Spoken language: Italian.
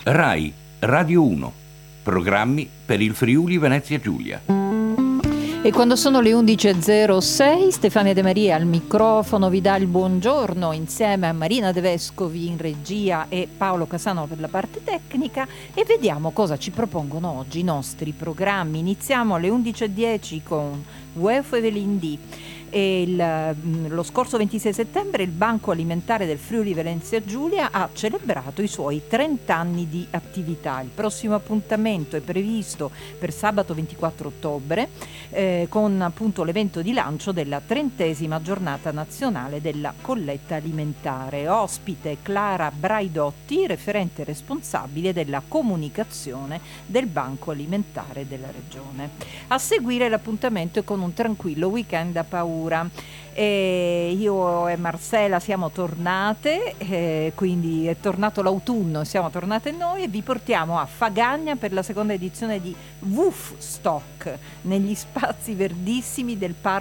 RAI Radio 1. Programmi per il Friuli Venezia Giulia. E quando sono le 11.06, Stefania De Maria al microfono vi dà il buongiorno insieme a Marina De Vescovi in regia e Paolo Casano per la parte tecnica, e vediamo cosa ci propongono oggi i nostri programmi. Iniziamo alle 11.10 con UEFA Evelyn D. Lo scorso 26 settembre il Banco Alimentare del Friuli Venezia Giulia ha celebrato i suoi 30 anni di attività. Il prossimo appuntamento è previsto per sabato 24 ottobre con appunto l'evento di lancio della 30ª giornata nazionale della colletta alimentare. Ospite Clara Braidotti, referente responsabile della comunicazione del Banco Alimentare della Regione. A seguire l'appuntamento è con un tranquillo weekend a Paura. E io e Marcela siamo tornate, quindi è tornato l'autunno, siamo tornate noi e vi portiamo a Fagagna per la seconda edizione di Woofstock negli spazi verdissimi del Parco